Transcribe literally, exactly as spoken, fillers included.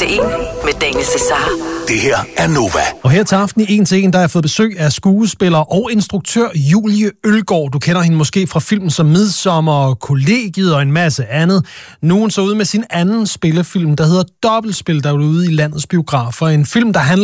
til en med Daniel Cesar. Det her er Nova. Og her til aften i en til en, der har jeg fået besøg af skuespiller og instruktør Julie Ølgaard. Du kender hende måske fra film som Midsommer, Kollegiet og en masse andet. Nu er hun så ude med sin anden spillefilm, der hedder Dobbeltspil, der er ude i landets biografer. En film, der handler